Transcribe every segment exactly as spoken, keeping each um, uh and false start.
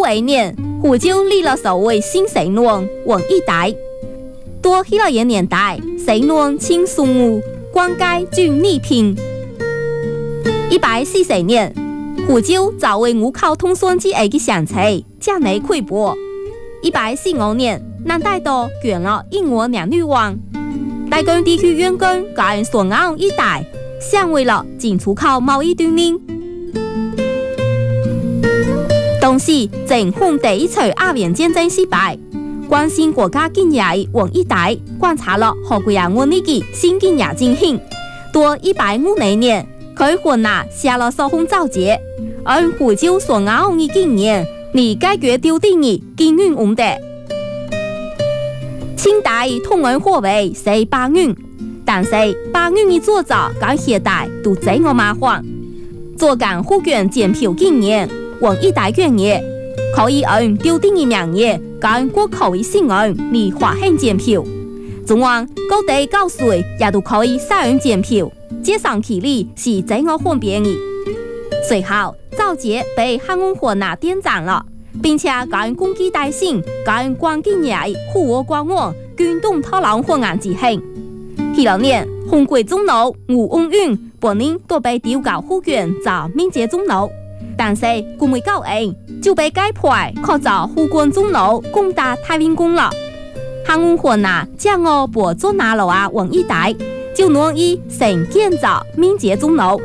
一年，湖州立了所谓新神农王一代。多希腊年代，神农亲宋武，官阶均逆平。一百四十年，湖州作为五口通商之一嘅城市，境内溃破。一百四五年，南大都建了英国娘女王，大江地区员工跟双澳一带，成为了进出口贸易端面。当时正逢第一场鸦片战争失败，关心国家经济王一代观察了何国人问题嘅新经济情形。到一百五十年，佢河南下了少风造节，而湖州双澳嘅经验，你解决丢地嘅经营问题。清代通案货为是八元，但是八元嘅作者跟现代都这么麻烦，做干护卷检票经验，王一代卷业可以按丢地嘅名义跟国口嘅信案嚟划线检票。中央各地交税也都可以使用检票，节省起嚟是这么方便嘅。随后造节被汉文河南点赞了，并且跟攻击大姓跟关键业互我关我军动讨论方案执行。第六年，红贵中路吴恩运本人都被丢到护卷找民捷中路，但是佢未夠硬就被解派靠找护quân中路攻打太平宮了。汉文河南將我播做拿路啊王一代就挪移成建造民捷中路。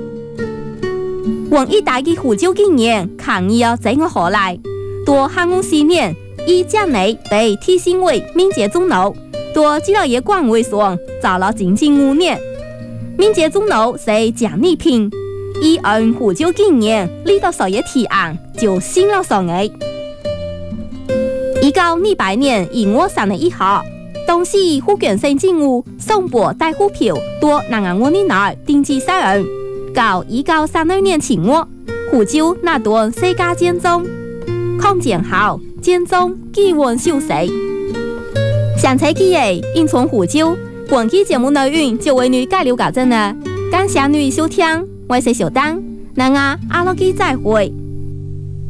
王一代嘅湖州經驗抗議要整個何來？到漢文四年，以將內被提升為民捷中路，到基老爺官位上找了整整五年。民捷中路是將逆平，以按湖州經驗呢到所嘢提案就新了上嘅。一九二八年一月三十一號，當時福建省政府送撥大戶票到南岸灣內定期使用。到一九三二年七月，湖州那段世界戰爭，抗戰後戰爭基本消失。上次記憶因從湖州，本期節目內容就為你介紹到這呢，感謝你收聽，我是小丹，那我阿樂基再會。